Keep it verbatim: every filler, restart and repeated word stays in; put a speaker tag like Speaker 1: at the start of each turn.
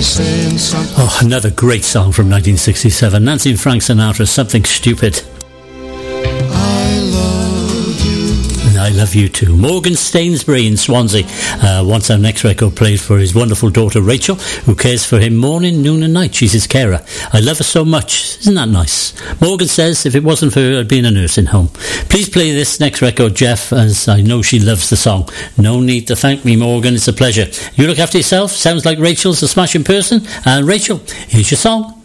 Speaker 1: by saying something.
Speaker 2: Oh, another great song from nineteen sixty-seven. Nancy and Frank Sinatra, Something Stupid. I love you too. Morgan Stainsbury in Swansea uh, wants our next record played for his wonderful daughter Rachel, who cares for him morning, noon and night. She's his carer. I love her so much. Isn't that nice? Morgan says if it wasn't for her, I'd be in a nursing home. Please play this next record, Jeff, as I know she loves the song. No need to thank me, Morgan. It's a pleasure. You look after yourself. Sounds like Rachel's a smashing person. And Rachel, here's your song.